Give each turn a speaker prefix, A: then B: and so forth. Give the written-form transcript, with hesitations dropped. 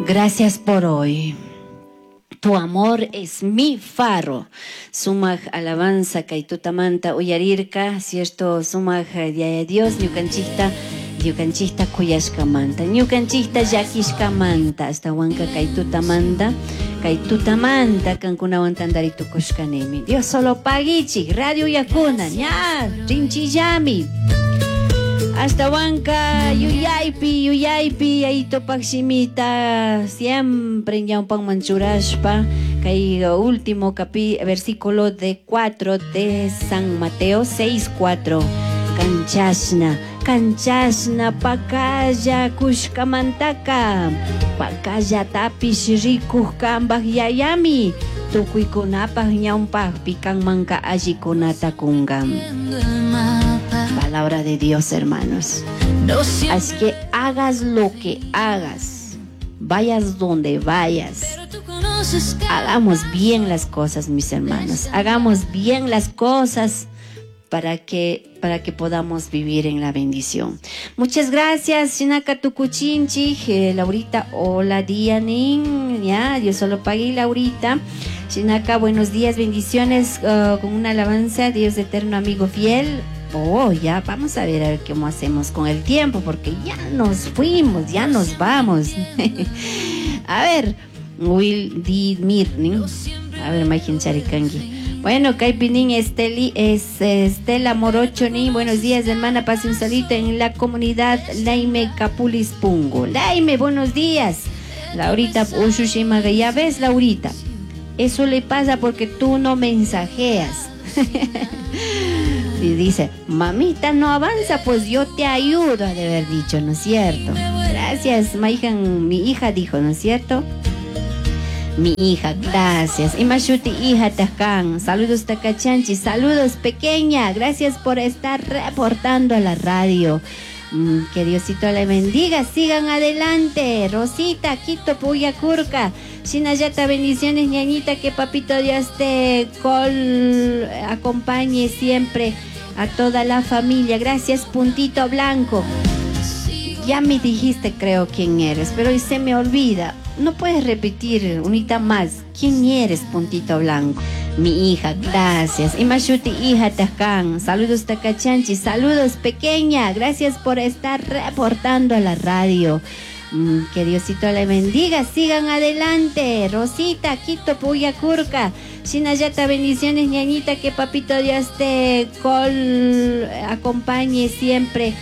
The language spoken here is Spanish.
A: Gracias por hoy. Tu amor es mi faro. Sumaj alabanza kaitutamanta uyarirka, cierto, sumaj de Dios, ñukanchikta kuyashkamanta. Ñukanchikta llakishkamanta, hasta huanka kaitutamanta kankunawan tandaritukushkanimi. Dios solo pagichik, radio yakuna, ña, rinchillami. Hasta huanca, yuyaypi, ahí topakshimita, siempre ñaupan manchurashpa, que último versículo de 4 de San Mateo 6:4. Canchashna, pakaya kushkamantaka, pakaya tapish rikuh kambah yayami, tukuykunapah ñaumpah pikanmanka allikunata kungam. Palabra de Dios, hermanos. Así que hagas lo que hagas, vayas donde vayas, hagamos bien las cosas, mis hermanos. Hagamos bien las cosas para que podamos vivir en la bendición. Muchas gracias, Shinaka Tukuchinchi, Laurita, hola Dianin, ya, Dios solo pague Laurita. Shinaka, buenos días, bendiciones, con una alabanza, Dios eterno, amigo fiel. Oh, ya, vamos a ver cómo hacemos con el tiempo, porque ya nos fuimos, ya nos vamos. A ver, Will Di Mirning. A ver, Maikin Charikangi. Bueno, Kaipinin Estela Morochoni. Buenos días, hermana. Pase un saludo en la comunidad Laime Capulis Pungo. Laime, buenos días. Laurita Ushushima, ya ves, Laurita. Eso le pasa porque tú no mensajeas. Y dice, mamita, no avanza, pues yo te ayudo, ha de haber dicho, ¿no es cierto? Gracias, mi hija dijo, ¿no es cierto? Mi hija, gracias. Imashuti, hija Taján, saludos Takachanchi, saludos pequeña, gracias por estar reportando a la radio. Que Diosito le bendiga, sigan adelante. Rosita, Quito, Puyacurca, Shinayata, bendiciones, ñañita, que papito Dios te acompañe siempre a toda la familia. Gracias, Puntito Blanco. Ya me dijiste, creo, quién eres, pero hoy se me olvida. No puedes repetir unita más. ¿Quién eres, Puntito Blanco? Mi hija, gracias. Imashuti, hija Taján, saludos Takachanchi, saludos pequeña, gracias por estar reportando a la radio. Que Diosito le bendiga, sigan adelante. Rosita, Quito, Puyacurca, Shinayata, bendiciones, ñañita, que papito Dios te acompañe siempre